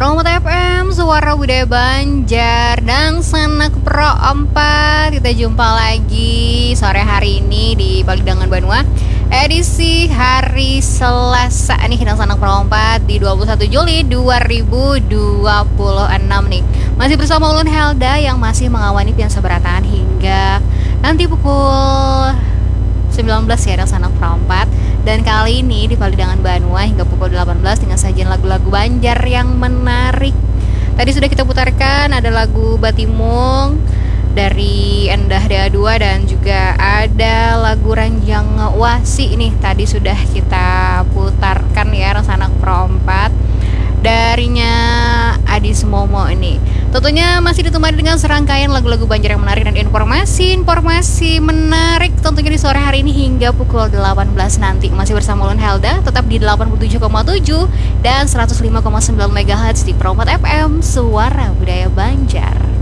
Promote FM, Suara Budaya Banjar dan Sanak Pro 4. Kita jumpa lagi sore hari ini di Pagedangan Banua, edisi hari Selasa nih, dan Sanak Pro 4 di 21 Juli 2026 nih. Masih bersama Ulun Helda yang masih mengawani Pian Seberatan hingga nanti pukul 19 ya, dan Sanak Pro 4. Dan kali ini di Pagedangan Banua hingga pukul 18 dengan sajian lagu-lagu Banjar yang menarik. Tadi sudah kita putarkan ada lagu Batimung dari Endah Da2, dan juga ada lagu Ranjang Wasi nih tadi sudah kita putarkan ya, Sanak Pro 4 darinya Adis Momo ini. Tentunya masih ditemani dengan serangkaian lagu-lagu Banjar yang menarik dan informasi menarik tentunya di sore hari ini hingga pukul 18 nanti. Masih bersama Ulun Helda, tetap di 87,7 dan 105,9 MHz di Promote FM, Suara Budaya Banjar.